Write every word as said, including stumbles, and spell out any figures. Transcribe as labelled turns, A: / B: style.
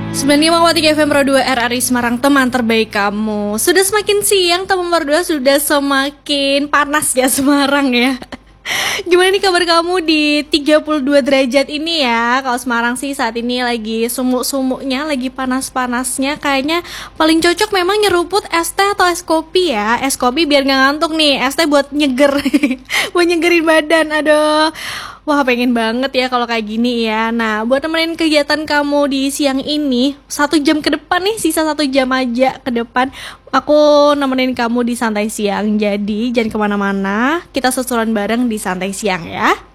A: sembilan puluh lima koma tiga F M Pro dua R R I Semarang, teman terbaik kamu. Sudah semakin siang, teman Pro dua, sudah semakin panas ya Semarang ya. Gimana nih kabar kamu di tiga puluh dua derajat ini ya? Kalau Semarang sih saat ini lagi sumuk-sumuknya, lagi panas-panasnya. Kayaknya paling cocok memang nyeruput es teh atau es kopi ya. Es kopi biar gak ngantuk nih, es teh buat nyeger. Buat nyegerin badan, aduh. Wah, pengen banget ya kalau kayak gini ya. Nah, buat nemenin kegiatan kamu di siang ini, satu jam ke depan nih, sisa satu jam aja ke depan, aku nemenin kamu di santai siang. Jadi jangan kemana-mana, kita susulan bareng di santai siang ya.